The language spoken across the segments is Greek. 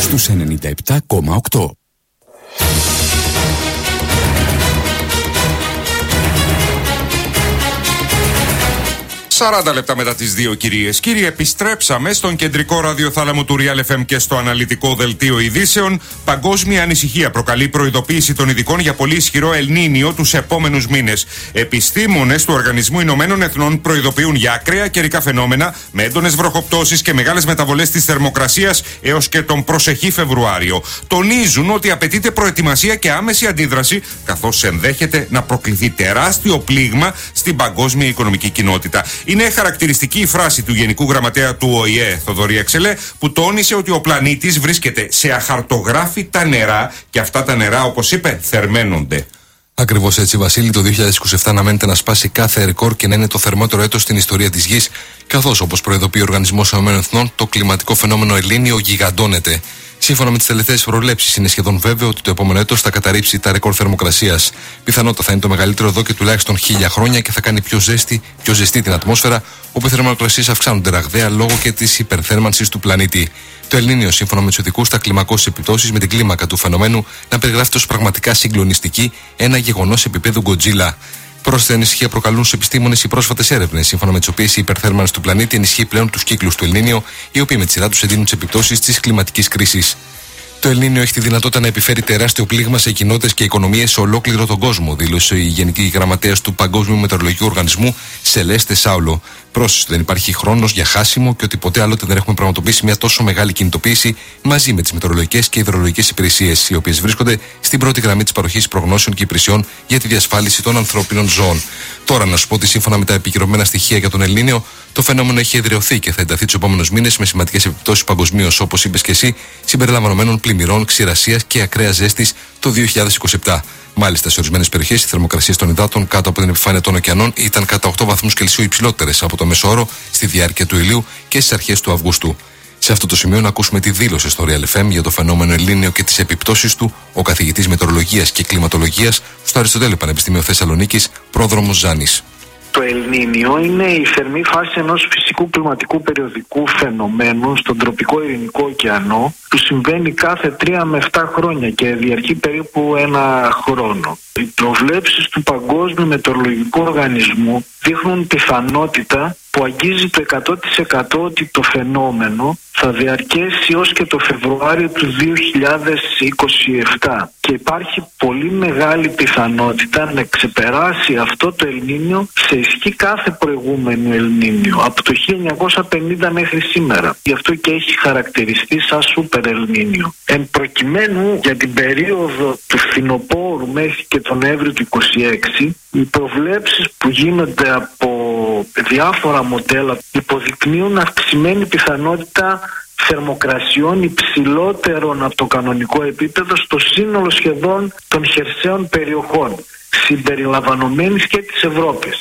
στους 97,8. 40 λεπτά μετά τις 2, κυρίες. Κύριοι, επιστρέψαμε στον κεντρικό ραδιοθάλαμο του Real FM και στο αναλυτικό δελτίο ειδήσεων. Παγκόσμια ανησυχία προκαλεί προειδοποίηση των ειδικών για πολύ ισχυρό Ελνίνιο τους επόμενους μήνες. Επιστήμονες του Οργανισμού Ηνωμένων Εθνών προειδοποιούν για ακραία καιρικά φαινόμενα με έντονες βροχοπτώσεις και μεγάλες μεταβολές της θερμοκρασίας έως και τον προσεχή Φεβρουάριο. Τονίζουν ότι απαιτείται προετοιμασία και άμεση αντίδραση, καθώς ενδέχεται να προκληθεί τεράστιο πλήγμα στην παγκόσμια οικονομική κοινότητα. Είναι χαρακτηριστική η φράση του Γενικού Γραμματέα του ΟΗΕ, Θοδωρή Εξελέ, που τόνισε ότι ο πλανήτης βρίσκεται σε αχαρτογράφητα νερά και αυτά τα νερά, όπως είπε, θερμαίνονται. Ακριβώς έτσι, Βασίλη, το 2027 αναμένεται να σπάσει κάθε ρεκόρ και να είναι το θερμότερο έτος στην ιστορία της Γης, καθώς, όπως προειδοποιεί ο Οργανισμός ΗΠΑ, το κλιματικό φαινόμενο Ελνίνιο γιγαντώνεται. Σύμφωνα με τις τελευταίες προβλέψεις, είναι σχεδόν βέβαιο ότι το επόμενο έτος θα καταρρύψει τα ρεκόρ θερμοκρασίας. Πιθανότατα θα είναι το μεγαλύτερο εδώ και τουλάχιστον 1000 χρόνια και θα κάνει πιο ζεστή την ατμόσφαιρα, όπου οι θερμοκρασίες αυξάνονται ραγδαία λόγω και της υπερθέρμανσης του πλανήτη. Το Ελνίνιο, σύμφωνα με τους ειδικούς, θα κλιμακώσει επιπτώσεις με την κλίμακα του φαινομένου να περιγράφεται ως πραγματικά συγκλονιστική, ένα γεγονός επίπεδου Γκοτζίλα. Πρόσθετη ανησυχία προκαλούν στους επιστήμονες οι πρόσφατες έρευνες, σύμφωνα με τις οποίες η υπερθέρμανση του πλανήτη ενισχύει πλέον τους κύκλους του Ελνίνιο, οι οποίοι με τη σειρά τους εντείνουν τις επιπτώσεις της κλιματικής κρίσης. Το Ελνίνιο έχει τη δυνατότητα να επιφέρει τεράστιο πλήγμα σε κοινότητες και οικονομίες σε ολόκληρο τον κόσμο, δήλωσε η Γενική Γραμματέας του Παγκόσμιου Μετεωρολογικού Οργανισμού, Σελέστε Σάουλο. Πρόσθεσε ότι δεν υπάρχει χρόνος για χάσιμο και ότι ποτέ άλλοτε δεν έχουμε πραγματοποιήσει μια τόσο μεγάλη κινητοποίηση μαζί με τις μετεωρολογικές και υδρολογικές υπηρεσίες, οι οποίες βρίσκονται στην πρώτη γραμμή της παροχής προγνώσεων και υπηρεσιών για τη διασφάλιση των ανθρώπινων ζώων. Τώρα, να σου πω ότι σύμφωνα με τα επικυρωμένα στοιχεία για τον Ελνίνιο, το φαινόμενο έχει εδραιωθεί και θα ενταθεί τους επόμενους μήνες με σημαντικές επιπτώσεις παγκοσμίως, όπως είπες και εσύ, συμπεριλαμβανομένων πλημμυρών, ξηρασίας και ακραίας ζέστης το 2027. Μάλιστα, σε ορισμένες περιοχές οι θερμοκρασίες των υδάτων κάτω από την επιφάνεια των ωκεανών ήταν κατά 8 βαθμούς Κελσίου υψηλότερες από το μέσο όρο στη διάρκεια του ηλίου και στις αρχές του Αυγούστου. Σε αυτό το σημείο, να ακούσουμε τη δήλωση στο Real FM για το φαινόμενο Ελνίνιο και τις επιπτώσεις του ο καθηγητής Μετεωρολογίας και Κλιματολογίας στο Αριστοτέλειο Πανεπιστήμιο Θεσσαλονίκης, πρόδρομος Ζάνης. Το Ελνίνιο είναι η θερμή φάση ενός φυσικού κλιματικού περιοδικού φαινομένου στον τροπικό Ειρηνικό ωκεανό που συμβαίνει κάθε 3 με 7 χρόνια και διαρκεί περίπου 1 χρόνο. Οι προβλέψεις του Παγκόσμιου Μετεωρολογικού Οργανισμού δείχνουν πιθανότητα που αγγίζει το 100% ότι το φαινόμενο θα διαρκέσει ως και το Φεβρουάριο του 2027 και υπάρχει πολύ μεγάλη πιθανότητα να ξεπεράσει αυτό το Ελνίνιο σε ισχύ κάθε προηγούμενο Ελνίνιο από το 1950 μέχρι σήμερα. Γι' αυτό και έχει χαρακτηριστεί σαν σούπερ Ελνίνιο. Εν προκειμένου, για την περίοδο του φθινοπόρου μέχρι και τον Νοέμβριο του 2026, οι προβλέψεις που γίνονται από διάφορα μοντέλα υποδεικνύουν αυξημένη πιθανότητα θερμοκρασιών υψηλότερων από το κανονικό επίπεδο στο σύνολο σχεδόν των χερσαίων περιοχών, συμπεριλαμβανομένης και της Ευρώπης.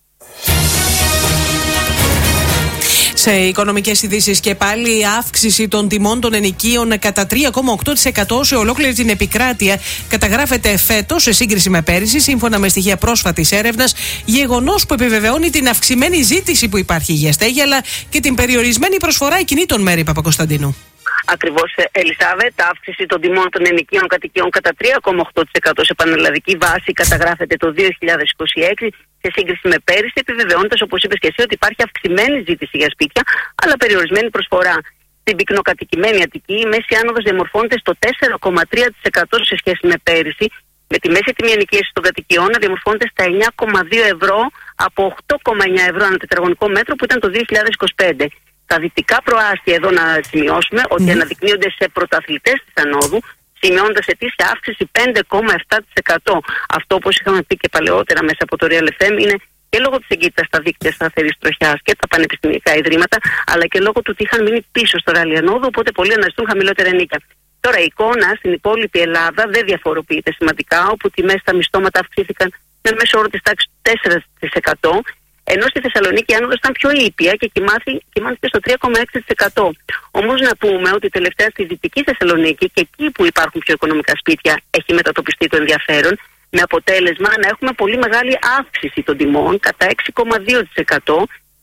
Σε οικονομικές ειδήσεις και πάλι, αύξηση των τιμών των ενοικίων κατά 3,8% σε ολόκληρη την επικράτεια καταγράφεται φέτος σε σύγκριση με πέρυσι, σύμφωνα με στοιχεία πρόσφατης έρευνας, γεγονός που επιβεβαιώνει την αυξημένη ζήτηση που υπάρχει για στέγη αλλά και την περιορισμένη προσφορά ακινήτων, Μέρη Παπακοσταντίνου. Ακριβώς, Ελισάβετ, αύξηση των τιμών των ενοικίων κατοικιών κατά 3,8% σε πανελλαδική βάση καταγράφεται το 2026 σε σύγκριση με πέρυσι, επιβεβαιώνοντας, όπως είπες και εσύ, ότι υπάρχει αυξημένη ζήτηση για σπίτια, αλλά περιορισμένη προσφορά. Στην πυκνοκατοικημένη Αττική, η μέση άνοδος διαμορφώνεται στο 4,3% σε σχέση με πέρυσι, με τη μέση τιμή ενοικίασης των κατοικιών να διαμορφώνεται στα 9,2 ευρώ από 8,9 ευρώ ανά τετραγωνικό μέτρο που ήταν το 2025. Τα δυτικά προάστια, εδώ να σημειώσουμε ότι αναδεικνύονται σε πρωταθλητές της ανόδου, σημειώνοντας ετήσια αύξηση 5,7%. Αυτό, όπως είχαμε πει και παλαιότερα μέσα από το Real FM, είναι και λόγω της εγκύτητας στα δίκτυα σταθερής τροχιάς και τα πανεπιστημιακά ιδρύματα, αλλά και λόγω του ότι είχαν μείνει πίσω στο ράλι ανόδου, οπότε πολλοί αναζητούν χαμηλότερα ενίκια. Τώρα, η εικόνα στην υπόλοιπη Ελλάδα δεν διαφοροποιείται σημαντικά, όπου τιμές στα μισθώματα αυξήθηκαν με μέσο όρο της τάξης του 4%. Ενώ στη Θεσσαλονίκη η άνοδος ήταν πιο ήπια και κοιμάθηκε στο 3,6%. Όμως να πούμε ότι τελευταία στη Δυτική Θεσσαλονίκη και εκεί που υπάρχουν πιο οικονομικά σπίτια έχει μετατοπιστεί το ενδιαφέρον, με αποτέλεσμα να έχουμε πολύ μεγάλη αύξηση των τιμών κατά 6,2%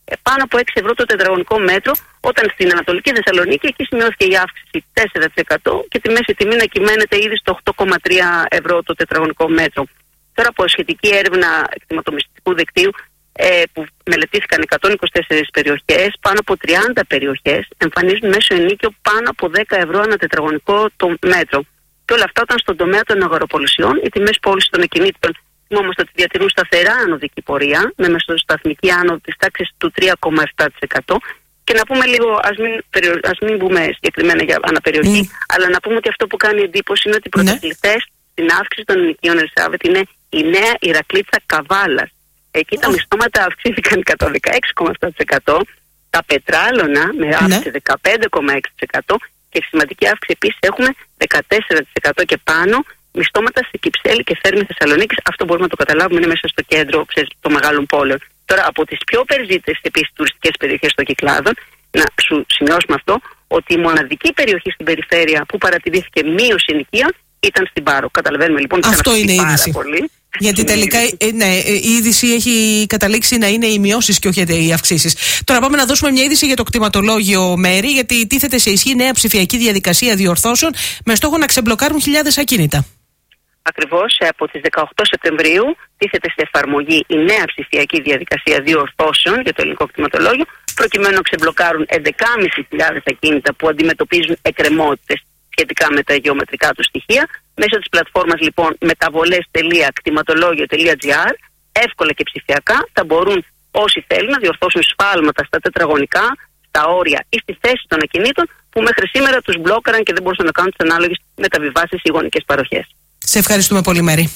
πάνω από 6 ευρώ το τετραγωνικό μέτρο, όταν στην Ανατολική Θεσσαλονίκη εκεί σημειώθηκε η αύξηση 4% και τη μέση τιμή να κυμαίνεται ήδη στο 8,3 ευρώ το τετραγωνικό μέτρο. Τώρα, από σχετική έρευνα κτηματομεσητικού δικτύου που μελετήθηκαν 124 περιοχές, πάνω από 30 περιοχές εμφανίζουν μέσο ενίκιο πάνω από 10 ευρώ ανά τετραγωνικό το μέτρο. Και όλα αυτά όταν στον τομέα των αγοροπολισιών οι τιμές πώλησης των ακινήτων θυμόμαστε ότι διατηρούν σταθερά ανωδική πορεία, με μεσοσταθμική άνοδο της τάξης του 3,7%. Και να πούμε λίγο, ας μην μπούμε συγκεκριμένα για αναπεριοχή, αλλά να πούμε ότι αυτό που κάνει εντύπωση είναι ότι οι πρωταθλητές στην αύξηση των ενοικίων, Ελισάβετ, είναι η Νέα Ηρακλήτσα Καβάλας. Εκεί τα μισθώματα αυξήθηκαν κατά 16,7%, τα πετράλωνα με αύξηση 15,6% και σημαντική αύξηση επίσης έχουμε 14% και πάνω μισθώματα σε Κυψέλη και Θέρμη Θεσσαλονίκης. Αυτό μπορούμε να το καταλάβουμε, είναι μέσα στο κέντρο των μεγάλων πόλεων. Τώρα, από τις πιο περιζήτητες επίσης τουριστικές περιοχές των Κυκλάδων, να σου σημειώσουμε αυτό, ότι η μοναδική περιοχή στην περιφέρεια που παρατηρήθηκε μείωση ενοικίων ήταν στην Πάρο. Καταλαβαίνουμε λοιπόν ότι αυτό είναι η είδηση. Πολύ. Γιατί τελικά η είδηση έχει καταλήξει να είναι οι μειώσεις και όχι οι αυξήσεις. Τώρα πάμε να δώσουμε μια είδηση για το κτηματολόγιο, Μέρη, γιατί τίθεται σε ισχύ νέα ψηφιακή διαδικασία διορθώσεων με στόχο να ξεμπλοκάρουν χιλιάδες ακίνητα. Ακριβώς, από τις 18 Σεπτεμβρίου τίθεται σε εφαρμογή η νέα ψηφιακή διαδικασία διορθώσεων για το ελληνικό κτηματολόγιο, προκειμένου να ξεμπλοκάρουν 11.500 ακίνητα που αντιμετωπίζουν εκκρεμότητες σχετικά με τα γεωμετρικά του στοιχεία. Μέσω της πλατφόρμας λοιπόν μεταβολές.κτηματολόγιο.gr, εύκολα και ψηφιακά θα μπορούν όσοι θέλουν να διορθώσουν σφάλματα στα τετραγωνικά, στα όρια ή στη θέση των ακινήτων που μέχρι σήμερα τους μπλόκαραν και δεν μπορούσαν να κάνουν τις ανάλογες μεταβιβάσεις ή γονικές παροχές. Σε ευχαριστούμε πολύ, Μέρη.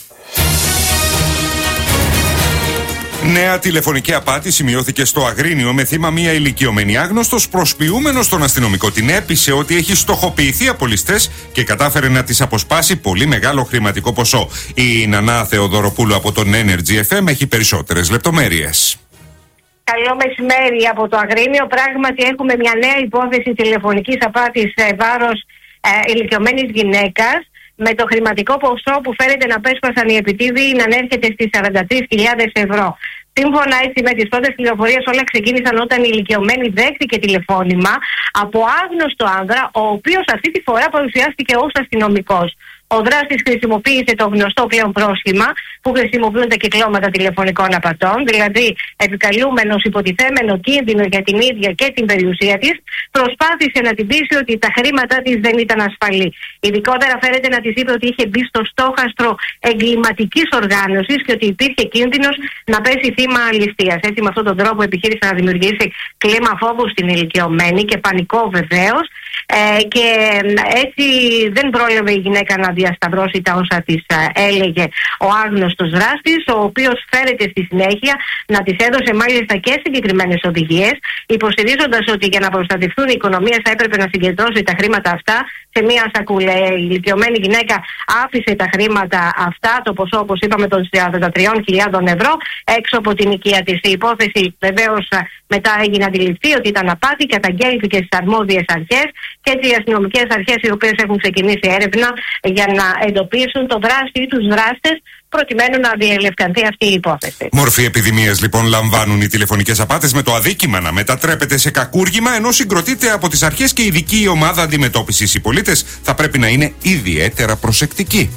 Νέα τηλεφωνική απάτη σημειώθηκε στο Αγρίνιο με θύμα μία ηλικιωμένη άγνωστος. Προσποιούμενος τον αστυνομικό την έπεισε ότι έχει στοχοποιηθεί από ληστές και κατάφερε να της αποσπάσει πολύ μεγάλο χρηματικό ποσό. Η Νανά Θεοδωροπούλου από τον Energy FM έχει περισσότερες λεπτομέρειες. Καλό μεσημέρι από το Αγρίνιο. Πράγματι έχουμε μια νέα υπόθεση τηλεφωνικής απάτης σε βάρος ηλικιωμένης γυναίκας, με το χρηματικό ποσό που φαίνεται να πέσπασαν οι επιτίδιοι να ανέρχεται στις 43.000 ευρώ. Σύμφωνα έτσι με τις πρώτες πληροφορίες, όλα ξεκίνησαν όταν η ηλικιωμένη δέχτηκε τηλεφώνημα από άγνωστο άνδρα, ο οποίος αυτή τη φορά παρουσιάστηκε ως αστυνομικός. Ο δράστης χρησιμοποίησε το γνωστό πλέον πρόσχημα που χρησιμοποιούν τα κυκλώματα τηλεφωνικών απατών, δηλαδή επικαλούμενος υποτιθέμενο κίνδυνο για την ίδια και την περιουσία της, προσπάθησε να την πείσει ότι τα χρήματά της δεν ήταν ασφαλή. Ειδικότερα φαίνεται να της είπε ότι είχε μπει στο στόχαστρο εγκληματικής οργάνωσης και ότι υπήρχε κίνδυνος να πέσει θύμα ληστείας. Έτσι, με αυτόν τον τρόπο επιχείρησε να δημιουργήσει κλίμα φόβου στην ηλικιωμένη και πανικό βεβαίως. Και έτσι δεν πρόλαβε η γυναίκα να διασταυρώσει τα όσα της έλεγε ο άγνωστος δράστης, ο οποίος φέρεται στη συνέχεια να της έδωσε μάλιστα και συγκεκριμένες οδηγίες, υποστηρίζοντας ότι για να προστατευτούν οι οικονομίες θα έπρεπε να συγκεντρώσει τα χρήματα αυτά σε μία σακούλα. Η ηλικιωμένη γυναίκα άφησε τα χρήματα αυτά, το ποσό όπως είπαμε των 43.000 ευρώ, έξω από την οικία της. Η υπόθεση βεβαίως μετά έγινε αντιληφθή ότι ήταν απάτη, καταγγέλθηκε στις αρμόδιες αρχές και έτσι οι αστυνομικές αρχές, οι οποίες έχουν ξεκινήσει έρευνα για να εντοπίσουν το δράστη ή τους δράστες, προκειμένου να διελευκανθεί αυτή η υπόθεση. Μορφή επιδημίας λοιπόν λαμβάνουν οι τηλεφωνικές απάτες, με το αδίκημα να μετατρέπεται σε κακούργημα, ενώ συγκροτείται από τις αρχές και ειδική ομάδα αντιμετώπισης. Οι πολίτες θα πρέπει να είναι ιδιαίτερα προσεκτικοί.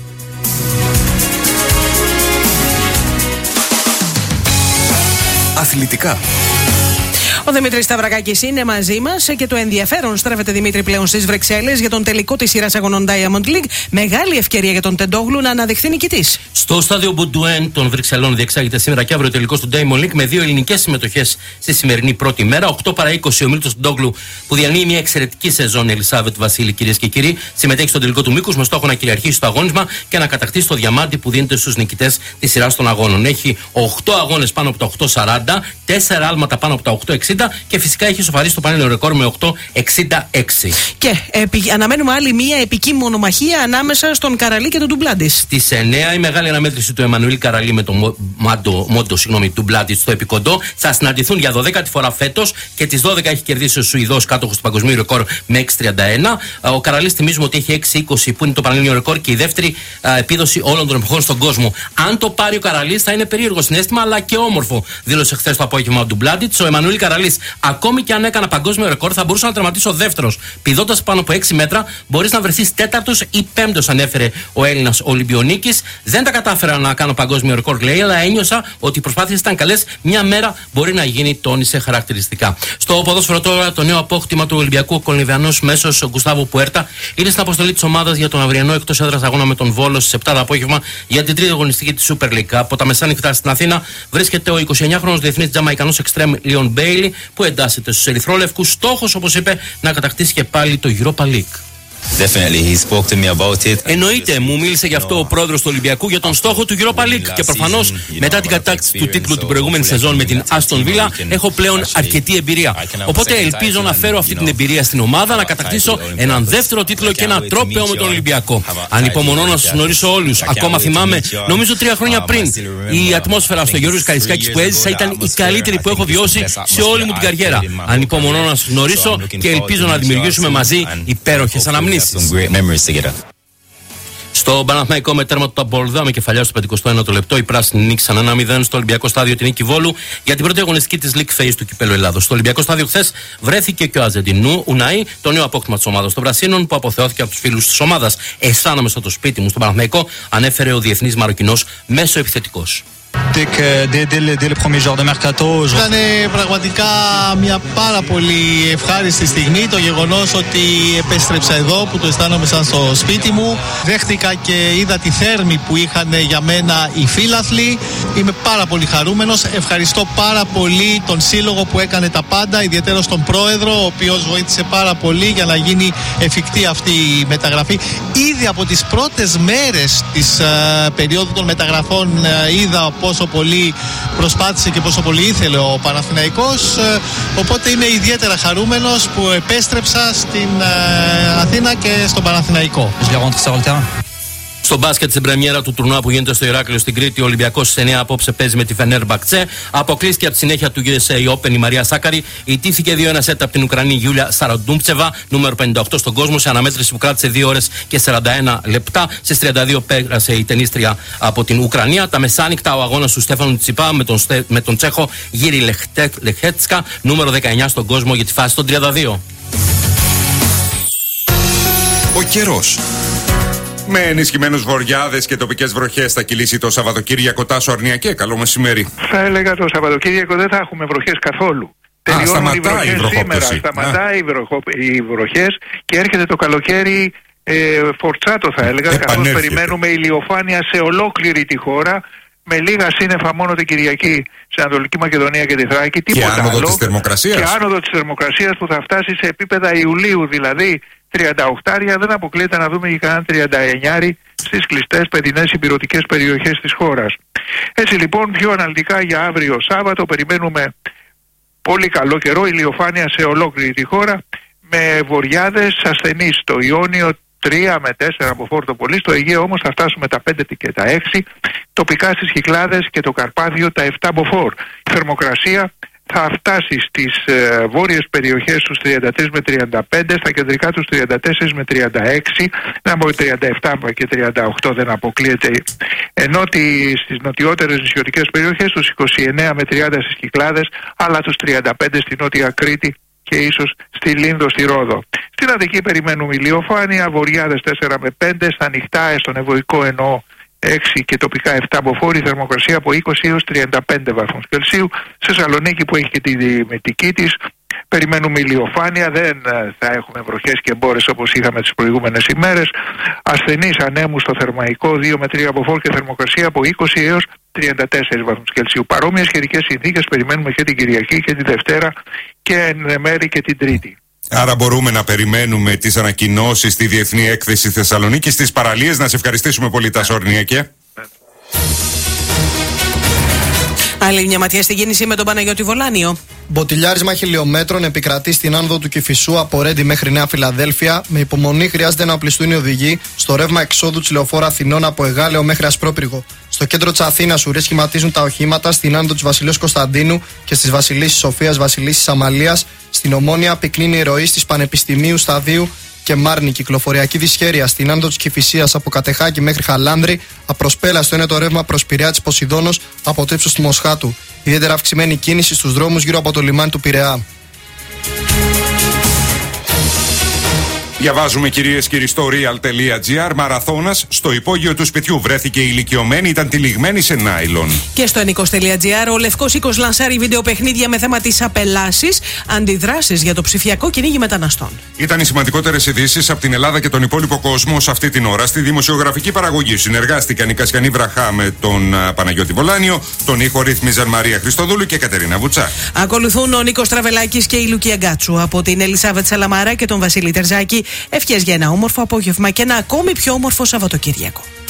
Αθλητικά. Ο Δημήτρης Σταυρακάκης είναι μαζί μας και το ενδιαφέρον στρέφεται, Δημήτρη, πλέον στις Βρυξέλλες για τον τελικό της σειράς αγωνών Diamond League. Μεγάλη ευκαιρία για τον Τεντόγλου να αναδειχθεί νικητής. Στο στάδιο Μπουντουέν των Βρυξελών διεξάγεται σήμερα και αύριο ο τελικός του Diamond League με 2 ελληνικές συμμετοχές στη σημερινή πρώτη μέρα. 8 παρά 20 ο Μίλτος Τεντόγλου, που διανύει μια εξαιρετική σεζόν, Ελισάβετ Βασίλη, κυρίες και κύριοι, συμμετέχει στον τελικό του μήκους με στόχο να κυριαρχήσει το αγώνισμα και να κατακτήσει το διαμάντι που δίνεται στους νικητές της σειράς των αγώνων. Έχει 8 αγώνες πάνω από τα 8.40, 4 άλματα πάνω από τα 8.60 και φυσικά έχει σοφαρίσει το πανέλληνιο ρεκόρ με 8.66. Και αναμένουμε άλλη μία επική μονομαχία ανάμεσα στον Καραλί και τον Ντουμπλάντις. Στις 9 η μεγάλη αναμέτρηση του Εμμανουήλ Καραλί με τον Ντουμπλάντις στο επικοντό θα συναντηθούν για 12η φορά φέτος και τις 12 έχει κερδίσει ο Σουηδός, κάτοχος του παγκοσμίου ρεκόρ, με 6.31. Ο Καραλής, θυμίζουμε ότι έχει 6.20 που είναι το πανελλήνιο ρεκόρ και η δεύτερη επίδοση όλων των εποχών στον κόσμο. Αν το πάρει ο Καραλής θα είναι περίεργο συναίσθημα αλλά και όμορφο, δήλωσε χθες το απόγευμα ο Ντουμπλάντις. Ο Εμμανουήλ Καραλί ασφαλής. Ακόμη και αν έκανα παγκόσμιο ρεκόρ, θα μπορούσα να τερματίσω δεύτερος. Πηδώντας πάνω από 6 μέτρα, μπορείς να βρεθείς τέταρτος ή πέμπτος, ανέφερε ο Έλληνας Ολυμπιονίκης. Δεν τα κατάφερα να κάνω παγκόσμιο ρεκόρ, λέει, αλλά ένιωσα ότι οι προσπάθειες ήταν καλές. Μια μέρα μπορεί να γίνει, τόνισε χαρακτηριστικά. Στο ποδόσφαιρο τώρα, το νέο απόκτημα του Ολυμπιακού, ο Κολυμβιανός μέσος ο Γκουστάβο Πουέρτα, είναι στην αποστολή της ομάδας για τον αυριανό εκτός έδρας αγώνα με τον Βόλο στις 7 το απόγευμα για την τρίτη αγωνιστική της Super League. Από τα μεσάνυχτα στην Αθήνα βρίσκεται ο 29χρονος διεθνής Τζαμαϊκανός εξτρέμ Λίον Μπέιλι, που εντάσσεται στους ερυθρόλευκους. Στόχος, όπως είπε, να κατακτήσει και πάλι το Europa League. Εννοείται, μου μίλησε γι' αυτό ο πρόεδρος του Ολυμπιακού για τον στόχο του Europa League και προφανώς μετά την κατάκτηση του τίτλου την προηγούμενη σεζόν με την Aston Villa έχω πλέον αρκετή εμπειρία. Οπότε ελπίζω να φέρω αυτή την εμπειρία στην ομάδα, να κατακτήσω έναν δεύτερο τίτλο και ένα τρόπαιο με τον Ολυμπιακό. Ανυπομονώ να σας γνωρίσω όλους. Ακόμα θυμάμαι, νομίζω 3 χρόνια πριν, η ατμόσφαιρα στο Γιώργος Καρισκάκης που έζησα ήταν η καλύτερη που έχω βιώσει σε όλη μου την καριέρα. Ανυπομονώ να σας γνωρίσω και ελπίζω να δημιουργήσουμε μαζί υπέροχες αναμνήσεις. Στο Παναθηναϊκό με τέρμα του Ταμπολδά με κεφαλιά στο 51ο λεπτό, οι πράσινοι νίκησαν 1-0 στο Ολυμπιακό Στάδιο την νίκη Βόλου για την πρώτη αγωνιστική της League Phase του Κυπέλλου Ελλάδος. Στο Ολυμπιακό Στάδιο χθες βρέθηκε και ο Αζεντινού Ουνάι, το νέο απόκτημα της ομάδας των Πρασίνων που αποθεώθηκε από τους φίλους της ομάδας. Αισθάνομαι στο σπίτι μου στον Παναθηναϊκό, ανέφερε ο διεθνής Μαροκινός μέσο επιθετικός. Ήταν πραγματικά μια πάρα πολύ ευχάριστη στιγμή το γεγονός ότι επέστρεψα εδώ, που το αισθάνομαι σαν στο σπίτι μου. Δέχτηκα και είδα τη θέρμη που είχαν για μένα οι φίλαθλοι. Είμαι πάρα πολύ χαρούμενος. Ευχαριστώ πάρα πολύ τον σύλλογο που έκανε τα πάντα, ιδιαίτερα τον πρόεδρο, ο οποίος βοήθησε πάρα πολύ για να γίνει εφικτή αυτή η μεταγραφή. Ήδη από τις πρώτες μέρες της περίοδου των μεταγραφών είδα πόσο πολύ προσπάθησε και πόσο πολύ ήθελε ο Παναθηναϊκός, οπότε είμαι ιδιαίτερα χαρούμενος που επέστρεψα στην Αθήνα και στον Παναθηναϊκό. Στο μπάσκετ στην πρεμιέρα του τουρνουά που γίνεται στο Ηράκλειο στην Κρήτη, ο Ολυμπιακός στις 9 απόψε παίζει με τη Φενέρμπαχτσε. Αποκλείστηκε από τη συνέχεια του USA Open η Μαρία Σάκαρη. Ιτήθηκε 2-1 σετ από την Ουκρανή Γιούλια Σαραντούμψεβα, νούμερο 58 στον κόσμο, σε αναμέτρηση που κράτησε 2 ώρες και 41 λεπτά. Στις 32 πέρασε η τενίστρια από την Ουκρανία. Τα μεσάνυχτα ο αγώνας του Στέφανου Τσιπά με τον Τσέχο Γύρι Λεχέτσκα, νούμερο 19 στον κόσμο για τη φάση των 32. Ο καιρός. Με ενισχυμένους βοριάδες και τοπικές βροχές θα κυλήσει το Σαββατοκύριακο. Τάσο Αρνιακέ, καλό μεσημέρι. Θα έλεγα το Σαββατοκύριακο δεν θα έχουμε βροχές καθόλου. Τελειώνουν οι βροχές σήμερα. Σταματάει οι βροχές και έρχεται το καλοκαίρι φορτσάτο, θα έλεγα. Καθώς περιμένουμε ηλιοφάνεια σε ολόκληρη τη χώρα, με λίγα σύννεφα μόνο την Κυριακή στην Ανατολική Μακεδονία και τη Θράκη. Και άνοδο της θερμοκρασίας. Και άνοδο της θερμοκρασίας που θα φτάσει σε επίπεδα Ιουλίου, δηλαδή 38, δεν αποκλείεται να δούμε και κανένα 39 στις κλειστές παιδινές υπηρετικές περιοχές της χώρας. Έτσι λοιπόν, πιο αναλυτικά για αύριο Σάββατο περιμένουμε πολύ καλό καιρό, ηλιοφάνεια σε ολόκληρη τη χώρα, με βοριάδες ασθενείς στο Ιόνιο 3 με 4 από φόρτο πολύ, στο Αιγαίο όμως θα φτάσουμε τα 5 και τα 6, τοπικά στις Κυκλάδες και το Καρπάθιο τα 7 μποφόρ. Η θερμοκρασία θα φτάσει στις βόρειες περιοχές τους 33 με 35, στα κεντρικά τους 34 με 36, να πω 37 και 38 δεν αποκλείεται, ενώ στις νοτιότερες νησιωτικές περιοχές τους 29 με 30 στις Κυκλάδες, αλλά τους 35 στη Νότια Κρήτη και ίσως στη Λίνδο, στη Ρόδο. Στην Αττική περιμένουμε ηλιοφάνεια, βοριάδες 4 με 5, στα ανοιχτά, στον Ευωικό εννοώ 6 και τοπικά 7 μποφόρ, θερμοκρασία από 20 έως 35 βαθμούς Κελσίου. Σε Σαλονίκη που έχει και τη διμετική της περιμένουμε ηλιοφάνεια, δεν θα έχουμε βροχές και μπόρες όπως είχαμε τις προηγούμενες ημέρες. Ασθενείς ανέμους στο Θερμαϊκό 2 με 3 μποφόρ και θερμοκρασία από 20 έως 34 βαθμούς Κελσίου. Παρόμοιες καιρικές συνθήκες περιμένουμε και την Κυριακή και τη Δευτέρα και εν μέρη και την Τρίτη. Άρα μπορούμε να περιμένουμε τις ανακοινώσεις στη Διεθνή Έκθεση Θεσσαλονίκη, στις παραλίες. Να σε ευχαριστήσουμε πολύ, Τάσο Αρνιακέ. Άλλη μια ματιά στην κίνηση με τον Παναγιώτη Βολάνιο. Μποτιλιάρισμα χιλιόμετρων επικρατεί στην άνοδο του Κηφισού από Ρέντι μέχρι Νέα Φιλαδέλφια. Με υπομονή χρειάζεται να οπλιστούν οι οδηγοί στο ρεύμα εξόδου της λεωφόρου Αθηνών από Εγάλεο μέχρι Ασπρόπυργο. Στο κέντρο της Αθήνας ουρές σχηματίζουν τα οχήματα στην άνοδο της Βασιλείου Κωνσταντίνου και στις Βασιλίσσης Σοφίας Βασιλίσσης Αμαλίας. Στην Ομόνια πυκνίνει η ροή στις Πανεπιστημίου Σταδίου και Μάρνη. Κυκλοφοριακή δυσχέρεια στην άνοδο της Κηφισίας από Κατεχάκη μέχρι Χαλάνδρη. Απροσπέλαστο είναι το ρεύμα προς Πειραιά της Ποσειδώνος από το ύψος του Μοσχάτου. Ιδιαίτερα αυξημένη κίνηση στους δρόμους γύρω από το λιμάνι του Πειραιά. Διαβάζουμε, κυρίες και κύριοι, στο real.gr. Μαραθώνας στο υπόγειο του σπιτιού βρέθηκε ηλικιωμένη, ήταν τυλιγμένη σε νάιλον. Και στο ενίκος.gr, ο Λευκός Οίκος λανσάρει βιντεοπαιχνίδια με θέμα τις απελάσεις, αντιδράσεις για το ψηφιακό κυνήγι μεταναστών. Ήταν οι σημαντικότερες ειδήσεις από την Ελλάδα και τον υπόλοιπο κόσμο σε αυτή την ώρα. Στη δημοσιογραφική παραγωγή συνεργάστηκαν η Κασιανή Βραχά με τον Παναγιώτη Βολάνιο, τον ήχο ρύθμιζαν Μαρία Χριστοδούλου και Κατερίνα Βουτσά. Ακολουθούν ο Νίκος Τραβελάκης και η Λουκία Γκάτσου. Από την Ελισάβετ Σαλαμάρα και τον Βασίλη Τερζάκη, ευχές για ένα όμορφο απόγευμα και ένα ακόμη πιο όμορφο Σαββατοκύριακο.